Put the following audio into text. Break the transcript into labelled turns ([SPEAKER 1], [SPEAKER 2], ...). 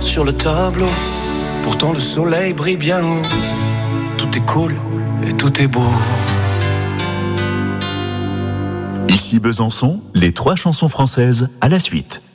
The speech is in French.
[SPEAKER 1] sur le tableau. Pourtant le soleil brille bien haut. Tout est cool et tout est beau.
[SPEAKER 2] Ici Besançon, les 3 chansons françaises à la suite.